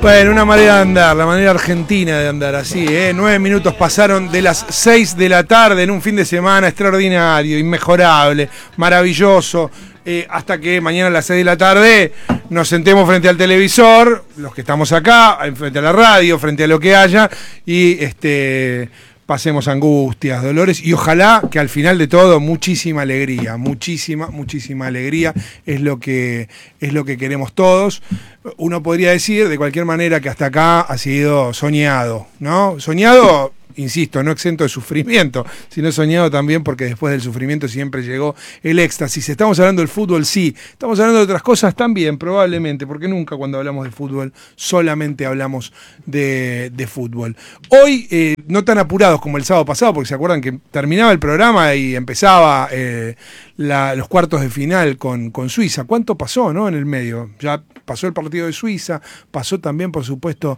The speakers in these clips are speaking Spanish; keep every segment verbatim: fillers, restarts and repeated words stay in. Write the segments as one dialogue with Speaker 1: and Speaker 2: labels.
Speaker 1: Bueno, una manera de andar, la manera argentina de andar, así, ¿eh? Nueve minutos pasaron de las seis de la tarde en un fin de semana extraordinario, inmejorable, maravilloso, eh, hasta que mañana a las seis de la tarde nos sentemos frente al televisor, los que estamos acá, frente a la radio, frente a lo que haya, y este... pasemos angustias, dolores y ojalá que al final de todo muchísima alegría, muchísima, muchísima alegría es lo que es lo que queremos todos. Uno podría decir de cualquier manera que hasta acá ha sido soñado, ¿no? Soñado, insisto, no exento de sufrimiento, sino soñado también porque después del sufrimiento siempre llegó el éxtasis. Estamos hablando del fútbol, sí. Estamos hablando de otras cosas también, probablemente, porque nunca cuando hablamos de fútbol solamente hablamos de, de fútbol. Hoy, eh, no tan apurados como el sábado pasado, porque se acuerdan que terminaba el programa y empezaba eh, la, los cuartos de final con, con Suiza. ¿Cuánto pasó, no, en el medio? Ya pasó el partido de Suiza, pasó también, por supuesto,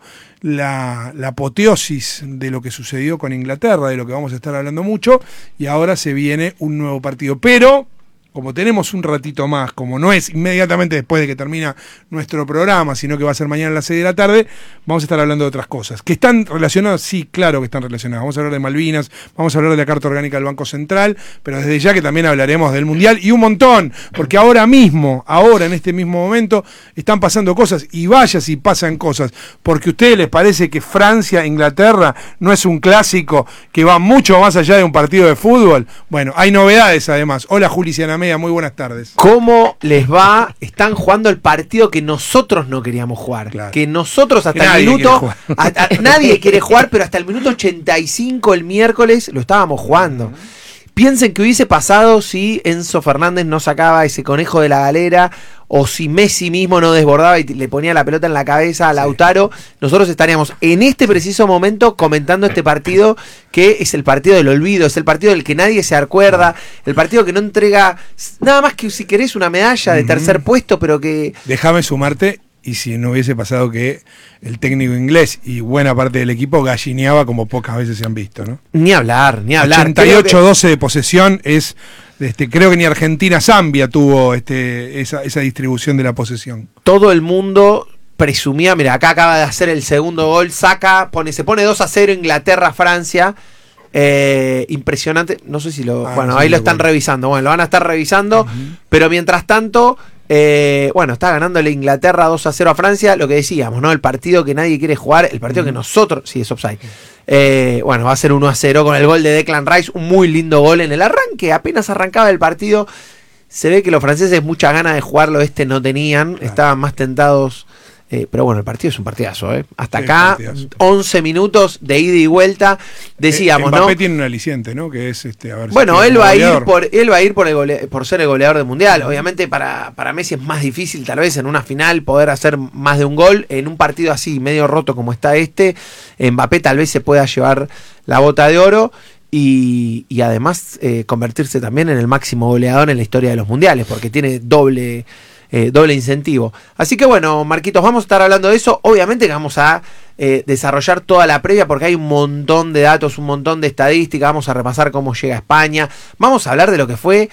Speaker 1: la, la apoteosis de lo que sucedió con Inglaterra, de lo que vamos a estar hablando mucho, y ahora se viene un nuevo partido. Pero, como tenemos un ratito más, como no es inmediatamente después de que termina nuestro programa, sino que va a ser mañana a las seis de la tarde, vamos a estar hablando de otras cosas. ¿Que están relacionadas? Sí, claro que están relacionadas. Vamos a hablar de Malvinas, vamos a hablar de la Carta Orgánica del Banco Central, pero desde ya que también hablaremos del Mundial y un montón, porque ahora mismo, ahora en este mismo momento, están pasando cosas, y vaya si pasan cosas, porque a ustedes les parece que Francia-Inglaterra no es un clásico que va mucho más allá de un partido de fútbol. Bueno, hay novedades además. Hola, Juli Cianamea. Muy buenas tardes.
Speaker 2: ¿Cómo les va? Están jugando el partido que nosotros no queríamos jugar. Claro. Que nosotros hasta que el minuto... A, a, nadie quiere jugar, pero hasta el minuto ochenta y cinco el miércoles lo estábamos jugando. Uh-huh. Piensen que hubiese pasado si Enzo Fernández no sacaba ese conejo de la galera, o si Messi mismo no desbordaba y le ponía la pelota en la cabeza a Lautaro. Sí. Nosotros estaríamos en este preciso momento comentando este partido, que es el partido del olvido, es el partido del que nadie se acuerda, el partido que no entrega nada más que, si querés, una medalla de tercer puesto, pero que...
Speaker 1: Déjame sumarte, y si no hubiese pasado que el técnico inglés y buena parte del equipo gallineaba como pocas veces se han visto, ¿no?
Speaker 2: Ni hablar, ni hablar.
Speaker 1: ochenta y ocho doce de posesión es... Este, creo que ni Argentina-Zambia tuvo este, esa, esa distribución de la posesión.
Speaker 2: Todo el mundo presumía, mira, acá acaba de hacer el segundo gol, saca, pone, se pone dos a cero Inglaterra-Francia. Eh, impresionante, no sé si lo... Ah, bueno, no ahí lo están revisando, bueno, lo van a estar revisando, uh-huh. Pero mientras tanto... Eh, bueno, está ganándole Inglaterra dos a cero a Francia, lo que decíamos, ¿no? El partido que nadie quiere jugar, el partido que nosotros, sí, es offside. Eh, bueno, va a ser uno a cero con el gol de Declan Rice, un muy lindo gol en el arranque, apenas arrancaba el partido. Se ve que los franceses muchas ganas de jugarlo, este no tenían, claro. Estaban más tentados. Eh, pero bueno, el partido es un partidazo, ¿eh? Hasta sí, acá, once minutos de ida y vuelta. Decíamos,
Speaker 1: eh, Mbappé
Speaker 2: ¿no?
Speaker 1: tiene un aliciente, ¿no? Que es este. A ver
Speaker 2: bueno,
Speaker 1: si
Speaker 2: él va a ir por, él va a ir por, el gole, por ser el goleador del mundial. Obviamente, para, para Messi es más difícil, tal vez en una final, poder hacer más de un gol. En un partido así, medio roto como está este, Mbappé tal vez se pueda llevar la bota de oro. Y, y además eh, convertirse también en el máximo goleador en la historia de los mundiales, porque tiene doble. Eh, doble incentivo. Así que bueno, Marquitos, vamos a estar hablando de eso. Obviamente que vamos a eh, desarrollar toda la previa, porque hay un montón de datos, un montón de estadísticas. Vamos a repasar cómo llega a España. Vamos a hablar de lo que fue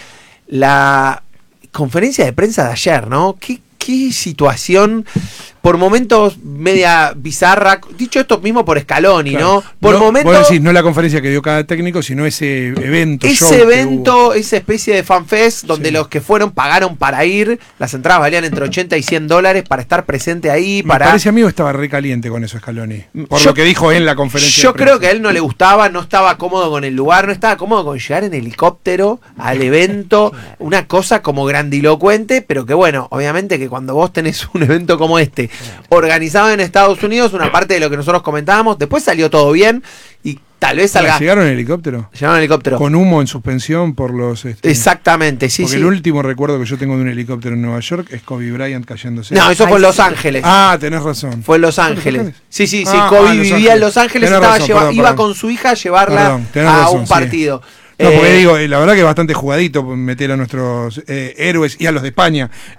Speaker 2: la conferencia de prensa de ayer, ¿no? ¿Qué, qué situación? Por momentos media bizarra. Dicho esto mismo por Scaloni, claro. ¿no? Por
Speaker 1: no,
Speaker 2: momentos.
Speaker 1: Vos decís, no la conferencia que dio cada técnico, sino ese evento.
Speaker 2: Ese evento, esa especie de fanfest donde sí. Los que fueron pagaron para ir. Las entradas valían entre ochenta y cien dólares para estar presente ahí. Me para...
Speaker 1: parece a mí que estaba re caliente con eso Scaloni. Por yo, lo que dijo en la conferencia.
Speaker 2: Yo creo que a él no le gustaba, no estaba cómodo con el lugar, no estaba cómodo con llegar en helicóptero al evento. Una cosa como grandilocuente, pero que bueno, obviamente que cuando vos tenés un evento como este, organizado en Estados Unidos, una parte de lo que nosotros comentábamos, después salió todo bien y tal vez salga...
Speaker 1: ¿Llegaron en helicóptero?
Speaker 2: Llegaron en helicóptero.
Speaker 1: Con humo en suspensión por los... Este...
Speaker 2: Exactamente, sí,
Speaker 1: Porque
Speaker 2: sí.
Speaker 1: el último recuerdo que yo tengo de un helicóptero en Nueva York es Kobe Bryant cayéndose.
Speaker 2: No, eso fue en Los Ángeles.
Speaker 1: Ah, tenés razón.
Speaker 2: Fue en Los Ángeles. Sí, sí, sí,
Speaker 1: ah,
Speaker 2: Kobe
Speaker 1: ah,
Speaker 2: vivía en Los Ángeles, estaba
Speaker 1: razón,
Speaker 2: lleva...
Speaker 1: perdón,
Speaker 2: iba
Speaker 1: perdón.
Speaker 2: con su hija a llevarla
Speaker 1: perdón,
Speaker 2: a
Speaker 1: razón,
Speaker 2: un partido.
Speaker 1: Sí. No, porque eh, digo, la verdad que es bastante jugadito meter a nuestros eh, héroes y a los de España en un,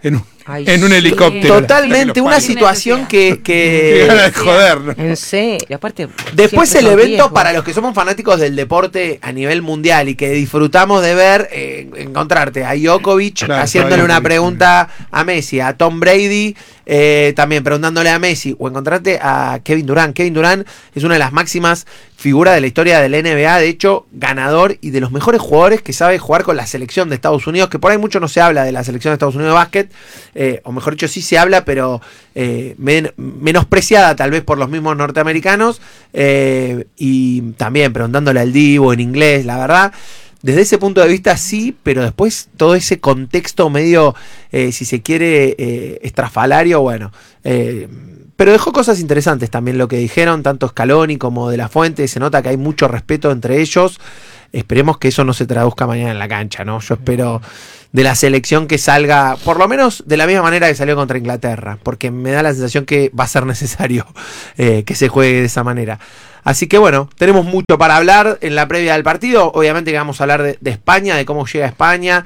Speaker 3: Ay,
Speaker 1: en un
Speaker 3: sí.
Speaker 1: helicóptero.
Speaker 2: Totalmente, una situación que... que...
Speaker 1: de joder, ¿no?
Speaker 3: En serio, aparte.
Speaker 2: Después el evento,
Speaker 3: riesgos.
Speaker 2: para los que somos fanáticos del deporte a nivel mundial y que disfrutamos de ver, eh, encontrarte a Djokovic
Speaker 1: Claro,
Speaker 2: haciéndole
Speaker 1: Djokovic,
Speaker 2: una pregunta a Messi, a Tom Brady, eh, también preguntándole a Messi, o encontrarte a Kevin Durant. Kevin Durant es una de las máximas figuras de la historia de la N B A, de hecho, ganador y de los mejores jugadores que sabe jugar con la selección de Estados Unidos, que por ahí mucho no se habla de la selección de Estados Unidos de básquet, eh, o mejor dicho, sí se habla, pero eh, men menospreciada tal vez por los mismos norteamericanos, eh, y también preguntándole al Divo en inglés, la verdad. Desde ese punto de vista sí, pero después todo ese contexto medio, eh, si se quiere, eh, estrafalario, bueno. Eh, pero dejó cosas interesantes también lo que dijeron, tanto Scaloni como De La Fuente. Se nota que hay mucho respeto entre ellos. Esperemos que eso no se traduzca mañana en la cancha, ¿no? Yo espero de la selección que salga, por lo menos de la misma manera que salió contra Inglaterra, porque me da la sensación que va a ser necesario eh, que se juegue de esa manera. Así que bueno, tenemos mucho para hablar en la previa del partido. Obviamente que vamos a hablar de, de España, de cómo llega España,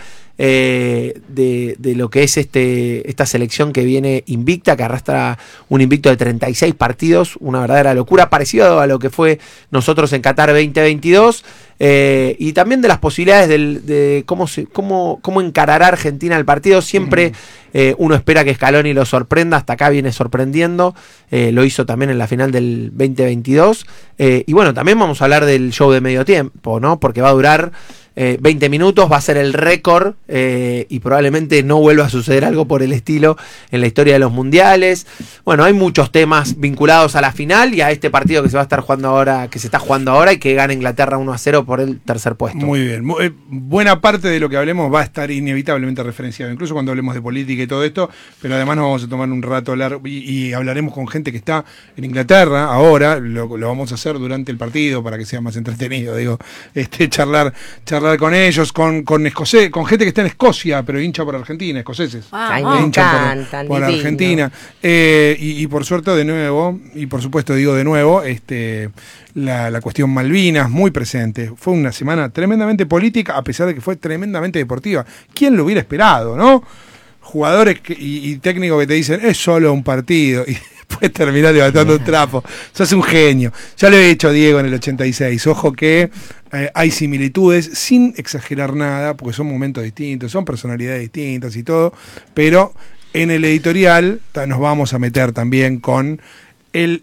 Speaker 2: eh, de, de lo que es este esta selección que viene invicta, que arrastra un invicto de treinta y seis partidos, una verdadera locura, parecido a lo que fue nosotros en Qatar veinte veintidós, eh, y también de las posibilidades del, de cómo, se, cómo, cómo encarará Argentina el partido. Siempre eh, uno espera que Scaloni lo sorprenda, hasta acá viene sorprendiendo, eh, lo hizo también en la final del veinte veintidós, eh, y bueno, también vamos a hablar del show de medio tiempo, ¿no? Porque va a durar Eh, veinte minutos, va a ser el récord, eh, y probablemente no vuelva a suceder algo por el estilo en la historia de los mundiales. Bueno, hay muchos temas vinculados a la final y a este partido que se va a estar jugando ahora, que se está jugando ahora, y que gana Inglaterra uno a cero por el tercer puesto.
Speaker 1: Muy bien. Muy, eh, buena parte de lo que hablemos va a estar inevitablemente referenciado, incluso cuando hablemos de política y todo esto, pero además nos vamos a tomar un rato largo y, y hablaremos con gente que está en Inglaterra ahora, lo, lo vamos a hacer durante el partido para que sea más entretenido, digo, este charlar, charlar con ellos, con, con escocés, con gente que está en Escocia, pero hincha por Argentina, escoceses.
Speaker 3: Ay,
Speaker 1: que
Speaker 3: me
Speaker 1: hinchan
Speaker 3: encantan,
Speaker 1: por, por
Speaker 3: divino.
Speaker 1: Argentina. Eh, y, y por suerte de nuevo, y por supuesto digo de nuevo, este la, la cuestión Malvinas muy presente. Fue una semana tremendamente política, a pesar de que fue tremendamente deportiva. ¿Quién lo hubiera esperado, no? Jugadores que, y, y técnicos que te dicen, es solo un partido, y después terminar levantando un trapo. Sos un genio. Ya lo he hecho Diego en el ochenta y seis. Ojo que eh, hay similitudes, sin exagerar nada, porque son momentos distintos, son personalidades distintas y todo, pero en el editorial nos vamos a meter también con el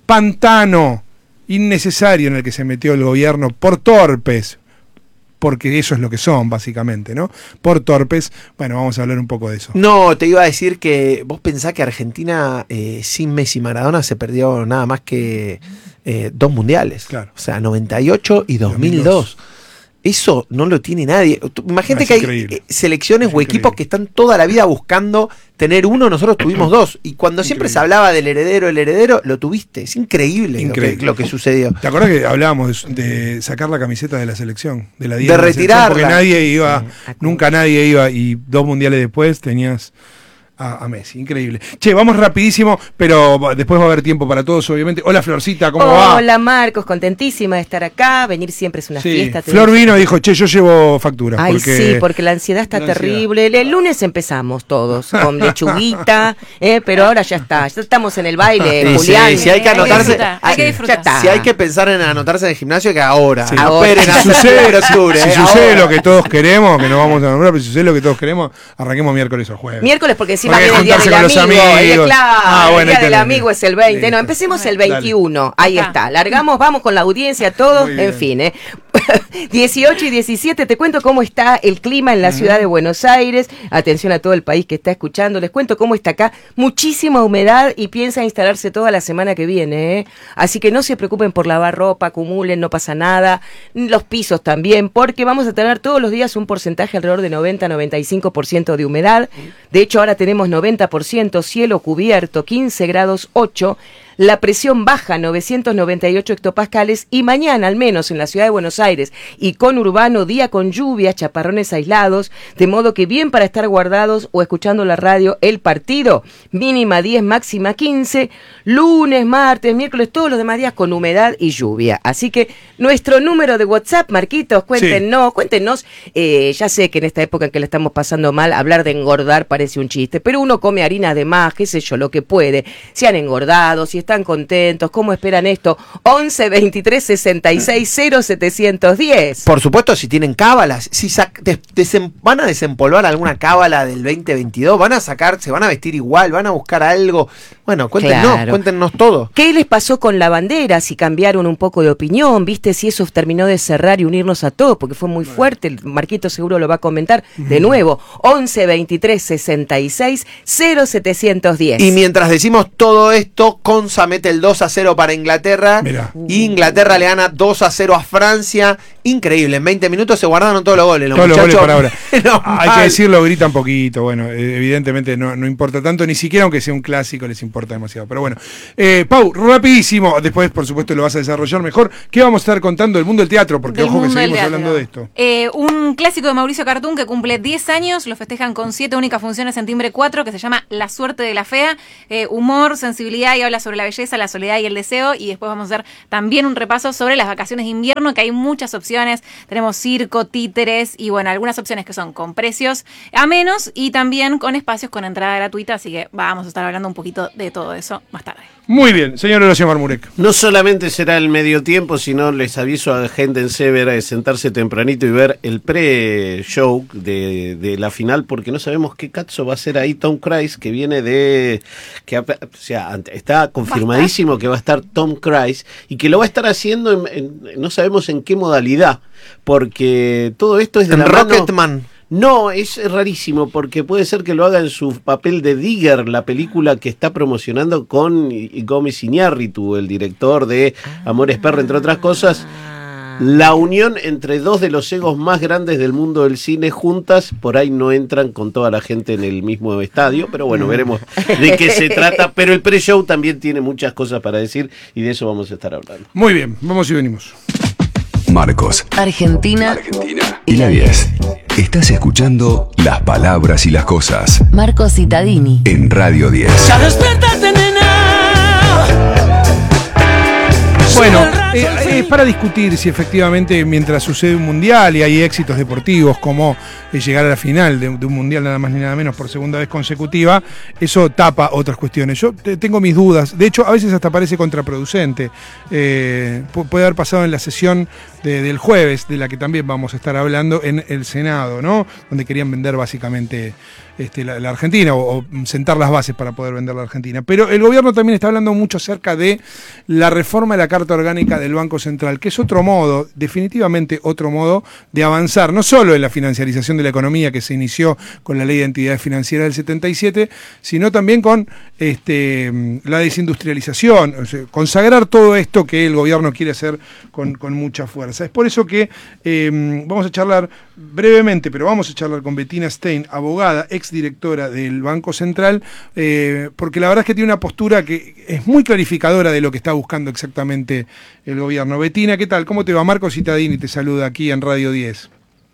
Speaker 1: pantano innecesario en el que se metió el gobierno por torpes, porque eso es lo que son, básicamente, ¿no? Por torpes. Bueno, vamos a hablar un poco de eso.
Speaker 2: No, te iba a decir que vos pensás que Argentina eh, sin Messi y Maradona se perdió nada más que eh, dos mundiales.
Speaker 1: Claro.
Speaker 2: O sea, noventa y ocho y dos mil dos. dos mil dos. Eso no lo tiene nadie. Tú, imagínate
Speaker 1: es
Speaker 2: que
Speaker 1: increíble.
Speaker 2: hay eh, selecciones
Speaker 1: Es
Speaker 2: o equipos
Speaker 1: increíble.
Speaker 2: que están toda la vida buscando tener uno, nosotros tuvimos dos. Y cuando siempre
Speaker 1: Increíble.
Speaker 2: se hablaba del heredero, el heredero, lo tuviste. Es increíble,
Speaker 1: Increíble.
Speaker 2: Lo, que, lo que sucedió.
Speaker 1: ¿Te acuerdas que hablábamos de, de sacar la camiseta de la selección? De la diez
Speaker 2: De
Speaker 1: la selección?
Speaker 2: retirarla.
Speaker 1: Porque nadie iba, nunca nadie iba, y dos mundiales después tenías a, a Messi. Increíble. Che, vamos rapidísimo, pero después va a haber tiempo para todos, obviamente. Hola, Florcita, ¿cómo va?
Speaker 3: Hola Marcos, contentísima de estar acá. Venir siempre es una
Speaker 1: Sí.
Speaker 3: fiesta.
Speaker 1: Flor
Speaker 3: tenés-
Speaker 1: vino y dijo, che, yo llevo facturas.
Speaker 3: Ay,
Speaker 1: porque
Speaker 3: sí, porque la ansiedad está
Speaker 1: la ansiedad.
Speaker 3: terrible. El lunes empezamos todos con lechuguita, eh, pero ahora ya está. Ya estamos en el baile,
Speaker 2: Sí,
Speaker 3: Julián.
Speaker 2: sí, si hay que
Speaker 4: Hay que
Speaker 2: anotarse,
Speaker 4: disfrutar, hay que disfrutar.
Speaker 3: Ya está.
Speaker 2: Si hay que pensar en anotarse en el gimnasio, que ahora.
Speaker 1: Sí.
Speaker 2: No
Speaker 3: Ahora.
Speaker 2: esperen a
Speaker 1: Si sucede,
Speaker 2: septiembre, octubre,
Speaker 1: si
Speaker 2: eh,
Speaker 1: sucede
Speaker 2: ahora.
Speaker 1: lo que todos queremos, que no vamos a nombrar, pero si sucede lo que todos queremos, arranquemos miércoles o jueves.
Speaker 3: Miércoles porque encima
Speaker 1: Porque
Speaker 3: viene el día
Speaker 1: juntarse
Speaker 3: del
Speaker 1: con los
Speaker 3: amigo.
Speaker 1: amigos.
Speaker 3: eh, claro,
Speaker 1: Ah, bueno,
Speaker 3: el día
Speaker 1: ahí
Speaker 3: del
Speaker 1: tenés.
Speaker 3: amigo es el veinte. No,
Speaker 1: Listo.
Speaker 3: empecemos el
Speaker 1: Dale.
Speaker 3: veintiuno. Ahí
Speaker 4: Acá.
Speaker 3: está. Largamos, vamos con la audiencia, todos.
Speaker 1: Muy
Speaker 3: En
Speaker 1: bien.
Speaker 3: fin, ¿eh? dieciocho y diecisiete, te cuento cómo está el clima en la ciudad de Buenos Aires. Atención a todo el país que está escuchando. Les cuento cómo está acá. Muchísima humedad y piensa instalarse toda la semana que viene, ¿eh? Así que no se preocupen por lavar ropa, acumulen, no pasa nada. Los pisos también, porque vamos a tener todos los días un porcentaje alrededor de noventa a noventa y cinco por ciento de humedad. De hecho, ahora tenemos noventa por ciento, cielo cubierto, quince grados ocho. la presión baja novecientos noventa y ocho hectopascales y mañana, al menos en la ciudad de Buenos Aires y conurbano, día con lluvias, chaparrones aislados, de modo que bien para estar guardados o escuchando la radio el partido, mínima diez, máxima quince, lunes, martes, miércoles, todos los demás días con humedad y lluvia. Así que nuestro número de WhatsApp, Marquitos, cuéntenos, sí. cuéntenos, eh, ya sé que en esta época en que la estamos pasando mal, hablar de engordar parece un chiste, pero uno come harina de más, qué sé yo, lo que puede. Si han engordado, si están contentos, ¿cómo esperan esto? once, veintitrés, sesenta y seis, cero setecientos diez.
Speaker 2: Por supuesto, si tienen cábalas, si sac- des- desem- van a desempolvar alguna cábala del veinte veintidós, van a sacar, se van a vestir igual, van a buscar algo. Bueno, cuéntenos,
Speaker 3: Claro.
Speaker 2: cuéntenos todo.
Speaker 3: ¿Qué les pasó con la bandera? Si cambiaron un poco de opinión, ¿viste? Si eso terminó de cerrar y unirnos a todos, porque fue muy fuerte. El Marquito seguro lo va a comentar de nuevo. once, veintitrés, sesenta y seis, cero setecientos diez.
Speaker 2: Y mientras decimos todo esto, Consa mete el dos a cero para Inglaterra.
Speaker 1: Mirá.
Speaker 2: Y Inglaterra le gana dos a cero a Francia. Increíble, en veinte minutos se guardaron todos los goles. Los
Speaker 1: Todos los goles
Speaker 2: muchachos,
Speaker 1: para ahora.
Speaker 2: menos
Speaker 1: Hay
Speaker 2: mal.
Speaker 1: que decirlo, grita un poquito. Bueno, eh, evidentemente no, no importa tanto, ni siquiera aunque sea un clásico les importa demasiado. Pero bueno, eh, Pau, rapidísimo. Después, por supuesto, lo vas a desarrollar mejor. ¿Qué vamos a estar contando del mundo del teatro? Porque
Speaker 4: Del
Speaker 1: ojo que
Speaker 4: mundo del
Speaker 1: seguimos
Speaker 4: teatro.
Speaker 1: hablando de esto.
Speaker 4: Eh, un clásico de Mauricio Cartún que cumple diez años, lo festejan con siete únicas funciones en Timbre cuatro, que se llama La suerte de la fea. Eh, humor, sensibilidad, y habla sobre la belleza, la soledad y el deseo. Y después vamos a hacer también un repaso sobre las vacaciones de invierno, que hay muchas opciones. Tenemos circo, títeres y bueno, algunas opciones que son con precios a menos y también con espacios con entrada gratuita. Así que vamos a estar hablando un poquito de todo eso más tarde.
Speaker 1: Muy bien, señor Horacio Marmurek.
Speaker 5: No solamente será el medio tiempo, sino les aviso, agéndense, ver, a sentarse tempranito y ver el pre-show de, de la final, porque no sabemos qué cazzo va a ser ahí Tom Cruise, que viene de... que O sea, está confirmadísimo que va a estar Tom Cruise y que lo va a estar haciendo, en, en, no sabemos en qué modalidad, porque todo esto es de
Speaker 2: En
Speaker 5: la mano-
Speaker 2: Rocketman.
Speaker 5: No, es rarísimo porque puede ser que lo haga en su papel de Digger, la película que está promocionando con Gómez Iñárritu, el director de Amores Perro, entre otras cosas. La unión entre dos de los egos más grandes del mundo del cine juntas, por ahí no entran con toda la gente en el mismo estadio, pero bueno, veremos de qué se trata. Pero el pre-show también tiene muchas cosas para decir y de eso vamos a estar hablando.
Speaker 1: Muy bien, vamos y venimos.
Speaker 6: Marcos,
Speaker 7: Argentina,
Speaker 6: Argentina y la diez. Estás escuchando Las Palabras y las Cosas
Speaker 7: Marcos Cittadini.
Speaker 6: en Radio diez.
Speaker 1: Bueno, eh, es para discutir si efectivamente mientras sucede un mundial y hay éxitos deportivos como eh, llegar a la final de, de un mundial nada más ni nada menos por segunda vez consecutiva, eso tapa otras cuestiones. Yo te, tengo mis dudas, de hecho a veces hasta parece contraproducente. Eh, pu- puede haber pasado en la sesión de- del jueves, de la que también vamos a estar hablando en el Senado, ¿no? Donde querían vender básicamente este, la, la Argentina o, o sentar las bases para poder vender la Argentina. Pero el gobierno también está hablando mucho acerca de la reforma de la Carta Orgánica del Banco Central, que es otro modo, definitivamente otro modo de avanzar, no solo en la financiarización de la economía que se inició con la Ley de Entidades Financieras del setenta y siete, sino también con este, la desindustrialización, o sea, consagrar todo esto que el gobierno quiere hacer con, con mucha fuerza. Es por eso que eh, vamos a charlar brevemente, pero vamos a charlar con Bettina Stein, abogada, exdirectora del Banco Central, eh, porque la verdad es que tiene una postura que es muy clarificadora de lo que está buscando exactamente el gobierno. Bettina, ¿qué tal? ¿Cómo te va? Marcos Cittadini te saluda aquí en Radio diez.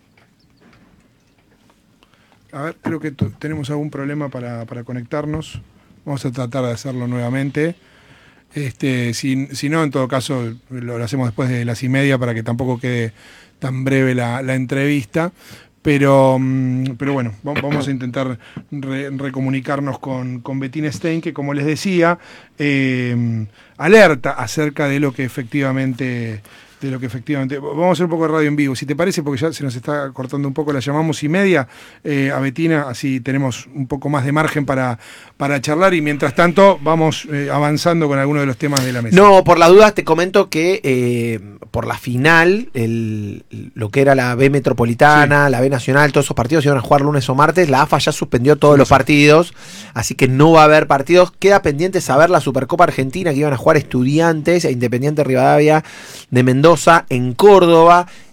Speaker 1: A ver, creo que t- tenemos algún problema para, para conectarnos. Vamos a tratar de hacerlo nuevamente. Este, si, si no, en todo caso, lo, lo hacemos después de las y media para que tampoco quede tan breve la, la entrevista. Pero, mm, pero bueno, va- vamos a intentar re- recomunicarnos con, con Bettina Stein, que como les decía, eh, alerta acerca de lo que efectivamente... de lo que efectivamente... Vamos a hacer un poco de radio en vivo, si te parece, porque ya se nos está cortando un poco, la llamamos y media eh, a Bettina, así tenemos un poco más de margen para, para charlar y mientras tanto vamos eh, avanzando con algunos de los temas de la mesa.
Speaker 2: No, por las dudas te comento que eh, por la final, el, lo que era la B Metropolitana,
Speaker 1: Sí.
Speaker 2: la B Nacional, todos esos partidos iban a jugar lunes o martes, la A F A ya suspendió todos los partidos, así que no va a haber partidos. Queda pendiente saber la Supercopa Argentina, que iban a jugar Estudiantes e Independiente Rivadavia de Mendoza en Córdoba.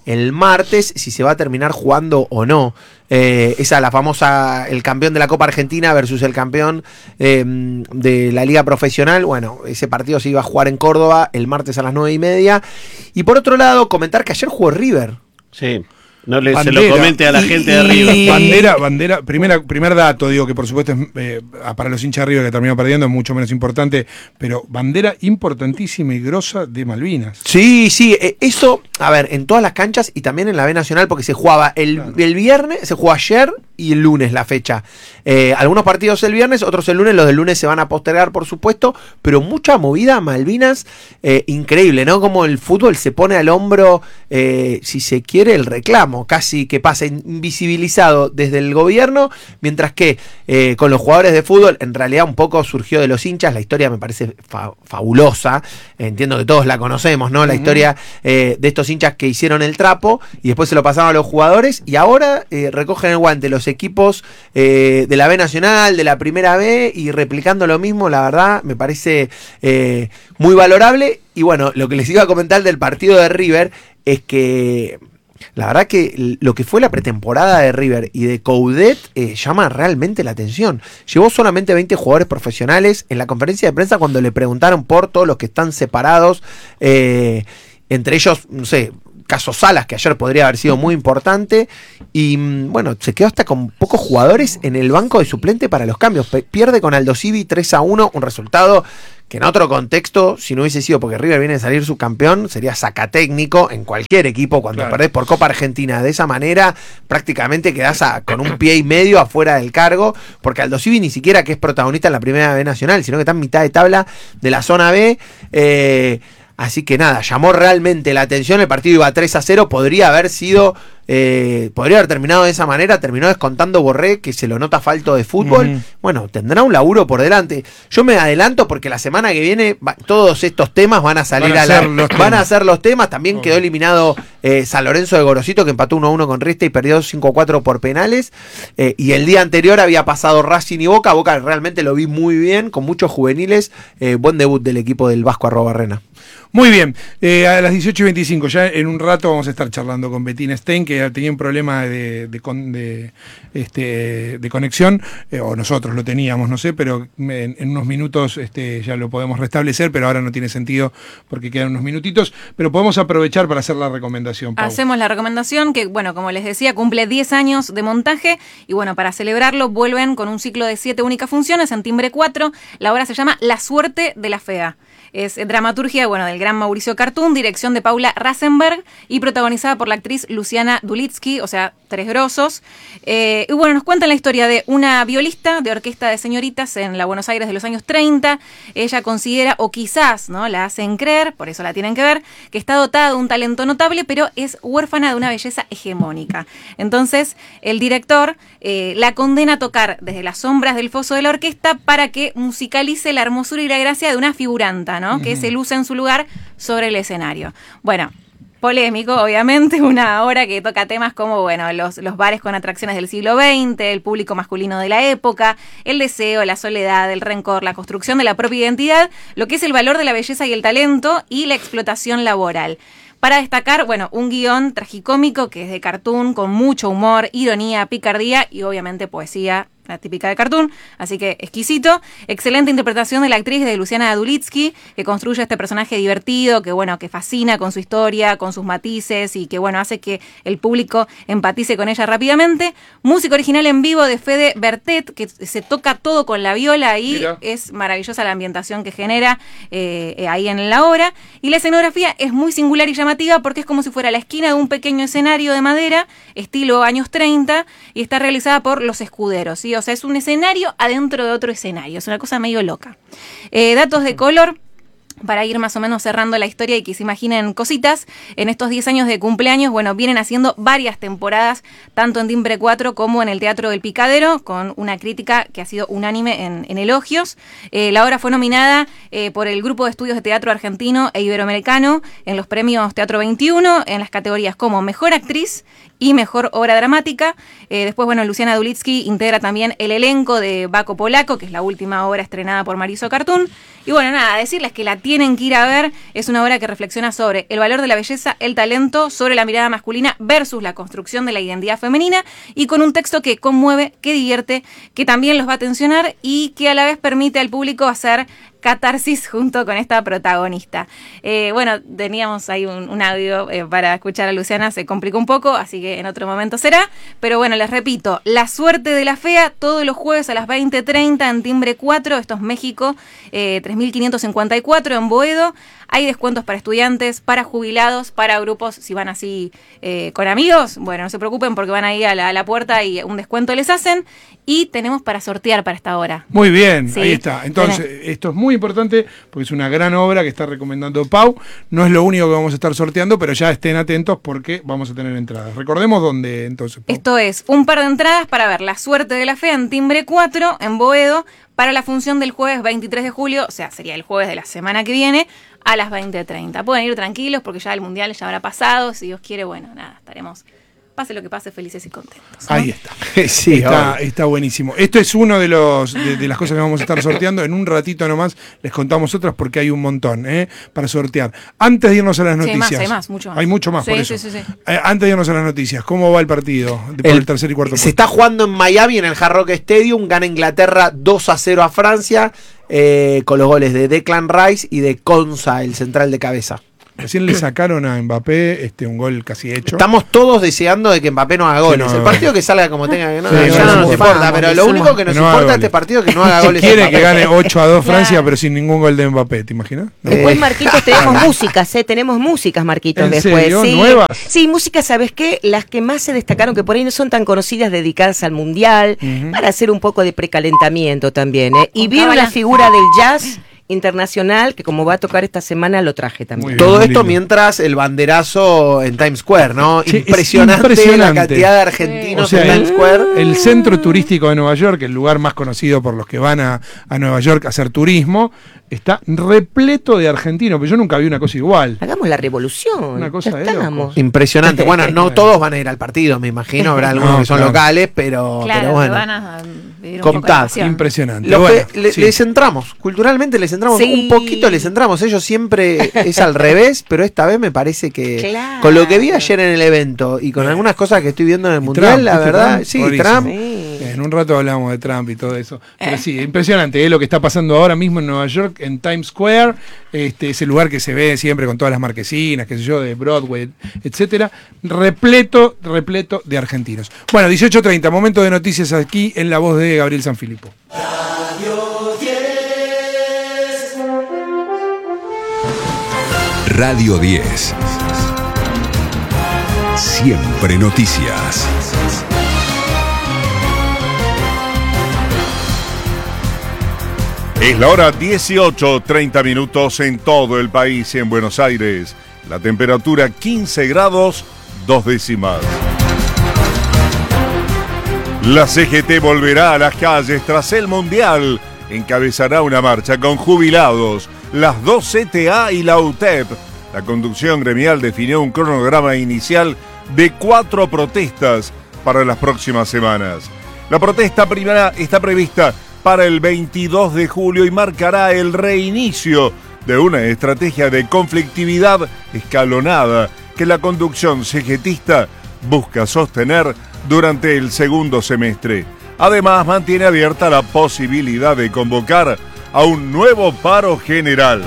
Speaker 2: el martes si se va a terminar jugando o no. Eh, esa la famosa, el campeón de la Copa Argentina versus el campeón eh, de la Liga Profesional. Bueno, ese partido se iba a jugar en Córdoba el martes a las nueve y media. Y por otro lado, comentar que ayer jugó River.
Speaker 5: Sí. No le, se
Speaker 1: Bandera.
Speaker 5: lo comente a la
Speaker 2: Y-
Speaker 5: gente de
Speaker 2: y-
Speaker 5: River.
Speaker 2: y-
Speaker 1: Bandera, bandera, primera, primer dato, digo que por supuesto es, eh, para los hinchas de River que terminó perdiendo es mucho menos importante, pero bandera importantísima y grosa de Malvinas.
Speaker 2: Sí, sí, eh, eso, a ver, en todas las canchas y también en la B Nacional, porque se jugaba el,
Speaker 1: Claro.
Speaker 2: el viernes, se jugó ayer y el lunes la fecha. Eh, algunos partidos el viernes, otros el lunes, los del lunes se van a postergar, por supuesto, pero mucha movida, Malvinas, eh, increíble, ¿no? Como el fútbol se pone al hombro, eh, si se quiere, el reclamo, casi que pasa invisibilizado desde el gobierno, mientras que eh, con los jugadores de fútbol, en realidad un poco surgió de los hinchas, la historia me parece fa- fabulosa, entiendo que todos la conocemos, ¿no? La
Speaker 1: Ujú.
Speaker 2: historia eh, de estos hinchas que hicieron el trapo y después se lo pasaron a los jugadores y ahora eh, recogen el guante los equipos eh, de la B Nacional, de la Primera B y replicando lo mismo, la verdad me parece eh, muy valorable. Y bueno, lo que les iba a comentar del partido de River es que la verdad que lo que fue la pretemporada de River y de Coudet eh, llama realmente la atención. Llevó solamente veinte jugadores profesionales. En la conferencia de prensa, cuando le preguntaron por todos los que están separados, eh, entre ellos, no sé, caso Salas, que ayer podría haber sido muy importante, y bueno, se quedó hasta con pocos jugadores en el banco de suplente para los cambios. Pe- pierde con Aldo Civi tres a uno, un resultado que en otro contexto, si no hubiese sido porque River viene a salir subcampeón, sería sacatécnico en cualquier equipo. Cuando
Speaker 1: Claro.
Speaker 2: perdés por Copa Argentina de esa manera, prácticamente quedás a- con un pie y medio afuera del cargo, porque Aldo Civi ni siquiera que es protagonista en la Primera B Nacional, sino que está en mitad de tabla de la zona B. eh, Así que nada, llamó realmente la atención, el partido iba tres a cero, podría haber sido, eh, podría haber terminado de esa manera, terminó descontando Borré, que se lo nota falto de fútbol.
Speaker 1: Ujú.
Speaker 2: Bueno, tendrá un laburo por delante. Yo me adelanto porque la semana que viene va- todos estos temas van a salir
Speaker 1: Van a
Speaker 2: a, la,
Speaker 1: ser los
Speaker 2: van
Speaker 1: temas.
Speaker 2: a ser los temas. También
Speaker 1: Ok.
Speaker 2: quedó eliminado eh, San Lorenzo de Gorosito, que empató uno a uno con Riestra y perdió cinco a cuatro por penales. Eh, y el día anterior había pasado Racing y Boca. Boca realmente lo vi muy bien, con muchos juveniles. Eh, buen debut del equipo del Vasco Arrobarrena.
Speaker 1: Muy bien, eh, a las dieciocho y veinticinco, ya en un rato vamos a estar charlando con Bettina Stein, que tenía un problema de, de, con- de, este, de conexión, eh, o nosotros lo teníamos, no sé, pero en, en unos minutos este, ya lo podemos restablecer, pero ahora no tiene sentido porque quedan unos minutitos, pero podemos aprovechar para hacer la recomendación, Pau.
Speaker 4: Hacemos la recomendación que, bueno, como les decía, cumple diez años de montaje y, bueno, para celebrarlo vuelven con un ciclo de siete únicas funciones en timbre cuatro. La obra se llama La suerte de la fea. Es dramaturgia, bueno, del gran Mauricio Cartún, dirección de Paula Rasenberg y protagonizada por la actriz Luciana Dulitsky, o sea, tres grosos. Eh, y bueno, nos cuentan la historia de una violista de orquesta de señoritas en la Buenos Aires de los años treinta. Ella considera, o quizás, ¿no?, la hacen creer, por eso la tienen que ver, que está dotada de un talento notable, pero es huérfana de una belleza hegemónica. Entonces, el director eh, la condena a tocar desde las sombras del foso de la orquesta para que musicalice la hermosura y la gracia de una figuranta, ¿no?, que se luce en su lugar sobre el escenario. Bueno, polémico, obviamente, una obra que toca temas como, bueno, los, los bares con atracciones del siglo veinte, el público masculino de la época, el deseo, la soledad, el rencor, la construcción de la propia identidad, lo que es el valor de la belleza y el talento y la explotación laboral. Para destacar, bueno, un guión tragicómico que es de Cartoon, con mucho humor, ironía, picardía y obviamente poesía, la típica de Cartoon, así que exquisito. Excelente interpretación de la actriz de Luciana Dulitsky, que construye este personaje divertido, que bueno, que fascina con su historia, con sus matices y que bueno, hace que el público empatice con ella rápidamente. Música original en vivo de Fede Bertet, que se toca todo con la viola y
Speaker 1: Mira.
Speaker 4: es maravillosa la ambientación que genera eh, ahí en la obra. Y la escenografía es muy singular y llamativa porque es como si fuera la esquina de un pequeño escenario de madera, estilo años treinta, y está realizada por Los Escuderos, ¿sí? O sea, es un escenario adentro de otro escenario, es una cosa medio loca. Eh, datos de color, para ir más o menos cerrando la historia y que se imaginen cositas. En estos diez años de cumpleaños, bueno, vienen haciendo varias temporadas, tanto en Timbre cuatro como en el Teatro del Picadero, con una crítica que ha sido unánime en, en elogios. Eh, la obra fue nominada eh, por el Grupo de Estudios de Teatro Argentino e Iberoamericano en los premios Teatro veintiuno, en las categorías como Mejor Actriz y mejor obra dramática. Eh, después, bueno, Luciana Dulitsky integra también el elenco de Baco Polaco, que es la última obra estrenada por Mariso Cartoon. Y bueno, nada, decirles que la tienen que ir a ver. Es una obra que reflexiona sobre el valor de la belleza, el talento, sobre la mirada masculina versus la construcción de la identidad femenina, y con un texto que conmueve, que divierte, que también los va a tensionar y que a la vez permite al público hacer catarsis junto con esta protagonista. Eh, bueno, teníamos ahí un, un audio eh, para escuchar a Luciana, se complicó un poco, así que en otro momento será. Pero bueno, les repito, La suerte de la fea, todos los jueves a las veinte treinta en Timbre cuatro, esto es México, eh, tres mil quinientos cincuenta y cuatro en Boedo. Hay descuentos para estudiantes, para jubilados, para grupos, si van así eh, con amigos, bueno, no se preocupen porque van ahí a la, a la puerta y un descuento les hacen. Y tenemos para sortear para esta hora.
Speaker 1: Muy bien,
Speaker 4: Sí,
Speaker 1: ahí está. Entonces,
Speaker 4: tenés.
Speaker 1: esto es muy importante porque es una gran obra que está recomendando Pau. No es lo único que vamos a estar sorteando, pero ya estén atentos porque vamos a tener entradas. Recordemos dónde entonces, Pau.
Speaker 4: Esto es un par de entradas para ver La suerte de la fea en Timbre cuatro en Boedo para la función del jueves veintitrés de julio, o sea, sería el jueves de la semana que viene, a las veinte treinta. Pueden ir tranquilos porque ya el mundial ya habrá pasado. Si Dios quiere, bueno, nada, estaremos, pase lo que pase, felices y contentos, ¿no?
Speaker 1: Ahí está.
Speaker 2: Sí,
Speaker 1: está,
Speaker 2: obvio.
Speaker 1: está buenísimo. Esto es uno de los de, de las cosas que vamos a estar sorteando. En un ratito nomás les contamos otras porque hay un montón ¿eh? para sortear. Antes de irnos a las
Speaker 4: Sí, hay
Speaker 1: noticias.
Speaker 4: más, hay más, mucho más.
Speaker 1: Hay mucho más,
Speaker 4: Sí,
Speaker 1: por eso.
Speaker 4: sí, sí, sí.
Speaker 1: Eh, antes de irnos a las noticias, ¿cómo va el partido de- por el,
Speaker 2: El-
Speaker 1: tercer y cuarto
Speaker 2: Se
Speaker 1: puesto?
Speaker 2: está jugando en Miami, en el Hard Rock Stadium. Gana Inglaterra dos a cero a Francia, eh, con los goles de Declan Rice y de Konsa, el central de cabeza.
Speaker 1: Recién le sacaron a Mbappé este, un gol casi hecho.
Speaker 2: Estamos todos deseando de que Mbappé no haga goles.
Speaker 1: no haga
Speaker 2: el
Speaker 1: goles.
Speaker 2: partido que salga como tenga que no,
Speaker 1: Sí,
Speaker 2: ya
Speaker 1: no,
Speaker 2: no,
Speaker 1: no
Speaker 2: nos
Speaker 1: se
Speaker 2: importa,
Speaker 3: puede.
Speaker 2: pero
Speaker 3: Vamos,
Speaker 2: lo
Speaker 3: decimos
Speaker 2: único que
Speaker 1: que
Speaker 2: nos
Speaker 1: no haga
Speaker 2: importa de
Speaker 1: goles.
Speaker 2: este partido es que no haga goles.
Speaker 1: Quiere
Speaker 2: Mbappé.
Speaker 1: que gane ocho a dos Francia,
Speaker 4: Claro.
Speaker 1: pero sin ningún gol de Mbappé, ¿te imaginas? No.
Speaker 3: Después,
Speaker 2: Eh,
Speaker 3: Marquitos, tenemos músicas, ¿eh? Tenemos músicas, Marquitos,
Speaker 1: ¿En
Speaker 3: después.
Speaker 1: serio?
Speaker 3: Sí.
Speaker 1: ¿Nuevas?
Speaker 3: Sí, músicas, ¿sabes qué? Las que más se destacaron, que por ahí no son tan conocidas, dedicadas al Mundial,
Speaker 1: Ujú.
Speaker 3: para hacer un poco de precalentamiento también, ¿eh? Y
Speaker 4: Con
Speaker 3: vieron
Speaker 4: cábala.
Speaker 3: la figura del jazz internacional, que como va a tocar esta semana, lo traje también.
Speaker 1: Muy bien.
Speaker 2: Todo esto
Speaker 1: lindo.
Speaker 2: mientras el banderazo en Times Square, ¿no?
Speaker 1: Sí, es
Speaker 2: impresionante,
Speaker 1: impresionante.
Speaker 2: la cantidad de argentinos
Speaker 1: O sea,
Speaker 2: en Times Square.
Speaker 1: El centro turístico de Nueva York, el lugar más conocido por los que van a, a Nueva York a hacer turismo, está repleto de argentinos, pero yo nunca vi una cosa igual.
Speaker 3: Hagamos la revolución.
Speaker 1: Una cosa
Speaker 3: Ya
Speaker 1: de
Speaker 3: estamos.
Speaker 1: locos.
Speaker 2: Impresionante. Bueno, no todos van a ir al partido, me imagino. Habrá algunos
Speaker 1: No,
Speaker 2: que son
Speaker 1: claro.
Speaker 2: locales, pero,
Speaker 4: Claro,
Speaker 2: pero bueno.
Speaker 4: van a vivir un
Speaker 2: Contad.
Speaker 4: poco de pasión.
Speaker 1: Impresionante.
Speaker 2: Lo
Speaker 1: Bueno,
Speaker 2: que le-
Speaker 1: sí.
Speaker 2: les entramos, culturalmente les entramos,
Speaker 3: Sí.
Speaker 2: un poquito les entramos. Ellos siempre es al revés, pero esta vez me parece que
Speaker 3: Claro.
Speaker 2: con lo que vi ayer en el evento y con algunas cosas que estoy viendo en el
Speaker 1: Y
Speaker 2: mundial,
Speaker 1: Trump,
Speaker 2: la
Speaker 1: ¿viste
Speaker 2: verdad,
Speaker 1: Trump?
Speaker 2: sí,
Speaker 1: Buenísimo.
Speaker 2: Trump.
Speaker 3: Sí.
Speaker 1: En un rato hablamos de Trump y todo eso. Pero sí, impresionante ¿eh? lo que está pasando ahora mismo en Nueva York, en Times Square, este, ese lugar que se ve siempre con todas las marquesinas, qué sé yo, de Broadway, etcétera, repleto, repleto de argentinos. Bueno, dieciocho treinta, momento de noticias aquí en la voz de Gabriel Sanfilippo.
Speaker 6: Radio diez. Siempre noticias.
Speaker 8: Es la hora dieciocho, treinta minutos en todo el país y en Buenos Aires. La temperatura quince grados, dos décimas. La C G T volverá a las calles tras el Mundial. Encabezará una marcha con jubilados, las dos C T A y la U T E P. La conducción gremial definió un cronograma inicial de cuatro protestas para las próximas semanas. La protesta primera está prevista para el veintidós de julio y marcará el reinicio de una estrategia de conflictividad escalonada que la conducción cegetista busca sostener durante el segundo semestre. Además, mantiene abierta la posibilidad de convocar a un nuevo paro general.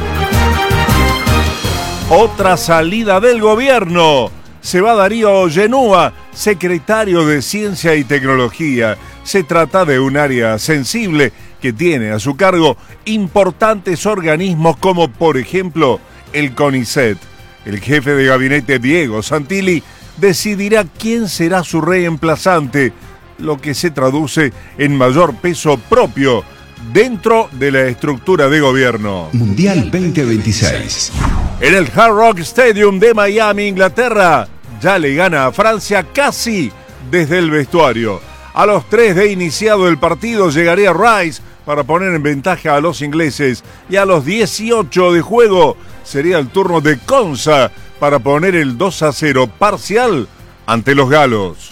Speaker 8: Otra salida del gobierno. Se va Darío Llenúa, secretario de Ciencia y Tecnología. Se trata de un área sensible que tiene a su cargo importantes organismos como, por ejemplo, el CONICET. El jefe de gabinete, Diego Santilli, decidirá quién será su reemplazante, lo que se traduce en mayor peso propio dentro de la estructura de gobierno.
Speaker 6: Mundial veinte veintiséis.
Speaker 8: En el Hard Rock Stadium de Miami, Inglaterra, ya le gana a Francia casi desde el vestuario. A los tres de iniciado el partido llegaría Rice para poner en ventaja a los ingleses y a los dieciocho de juego sería el turno de Konsa para poner el dos a cero parcial ante los galos.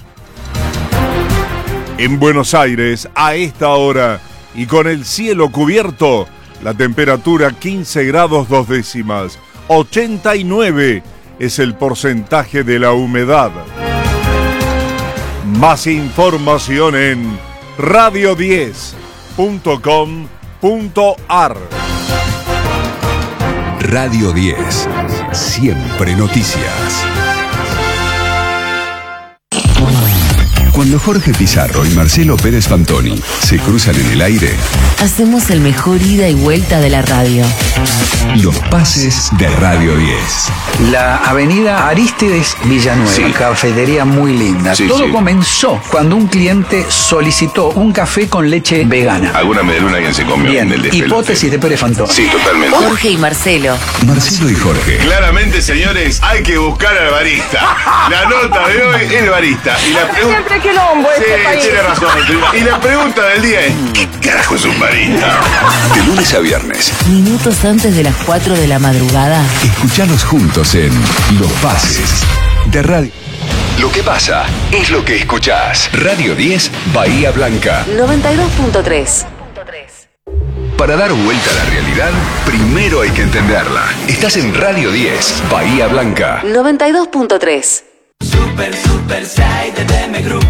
Speaker 8: En Buenos Aires, a esta hora y con el cielo cubierto, la temperatura quince grados dos décimas, ochenta y nueve es el porcentaje de la humedad. Más información en radio diez punto com punto ar.
Speaker 6: Radio diez. Siempre noticias. Cuando Jorge Pizarro y Marcelo Pérez Fantoni se cruzan en el aire,
Speaker 7: hacemos el mejor ida y vuelta de la radio.
Speaker 6: Los pases de Radio diez.
Speaker 9: La avenida Arístides Villanueva, sí. Cafetería muy linda. Sí, Todo sí. comenzó cuando un cliente solicitó un café con leche vegana.
Speaker 10: Alguna medialuna alguien se comió.
Speaker 9: Bien,
Speaker 10: del
Speaker 9: hipótesis de Pérez Fantoni.
Speaker 10: Sí, totalmente.
Speaker 7: Jorge y Marcelo.
Speaker 6: Marcelo y Jorge.
Speaker 10: Claramente, señores, hay que buscar al barista. La nota de hoy es el barista. Y la pregunta...
Speaker 3: Siempre quilombo
Speaker 10: sí,
Speaker 3: este país.
Speaker 10: Tiene razón. Y la pregunta del día es, ¿qué carajo es un barista?
Speaker 6: De lunes a viernes,
Speaker 7: Minutos antes de las cuatro de la madrugada.
Speaker 6: escuchanos juntos en Los Pases de Radio. Lo que pasa es lo que escuchás. Radio diez, Bahía Blanca.
Speaker 7: noventa y dos punto tres.
Speaker 6: Para dar vuelta a la realidad, primero hay que entenderla. Estás en Radio diez, Bahía Blanca.
Speaker 7: noventa y dos punto tres.
Speaker 11: Super, super side de D M Group.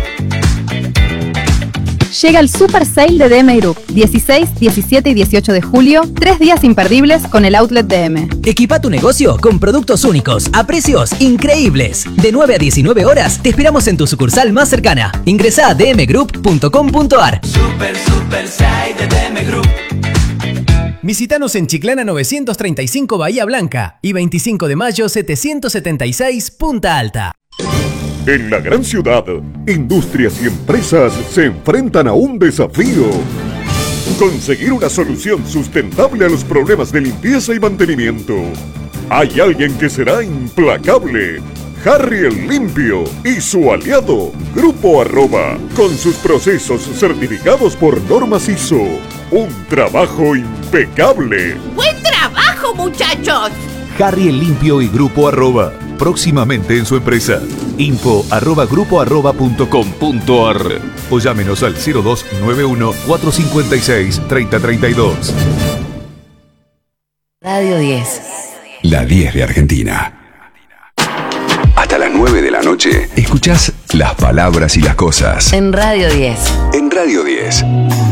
Speaker 12: Llega el Super Sale de D M Group, dieciséis, diecisiete y dieciocho de julio, tres días imperdibles con el Outlet D M.
Speaker 13: Equipa tu negocio con productos únicos, a precios increíbles. De nueve a diecinueve horas, te esperamos en tu sucursal más cercana. Ingresa a d m group punto com punto ar.
Speaker 11: Super, super side de D M Group.
Speaker 13: Visítanos en Chiclana novecientos treinta y cinco Bahía Blanca y veinticinco de mayo setecientos setenta y seis Punta Alta.
Speaker 14: En la gran ciudad, industrias y empresas se enfrentan a un desafío. Conseguir una solución sustentable a los problemas de limpieza y mantenimiento. Hay alguien que será implacable. Harry el Limpio y su aliado, Grupo Arroba, con sus procesos certificados por normas I S O. Un trabajo impecable.
Speaker 15: ¡Buen trabajo, muchachos!
Speaker 16: Harry el Limpio y Grupo Arroba, próximamente en su empresa. Info arroba grupo arroba punto com punto ar o llámenos al cero dos nueve uno, cuatro cinco seis, tres cero tres dos.
Speaker 7: Radio diez.
Speaker 6: La diez de Argentina. Hasta las nueve de la noche, escuchás las palabras y las cosas.
Speaker 7: En Radio diez.
Speaker 6: En Radio diez.